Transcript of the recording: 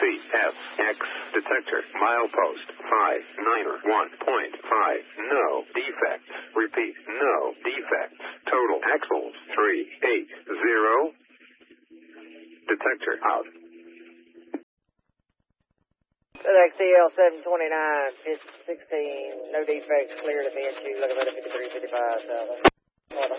CFX detector. Milepost 591.5. No defects. Repeat, no defects. Total axles 380. Detector out. FedEx CL 729, 16, no defects, clear to VNQ, looking at 5355,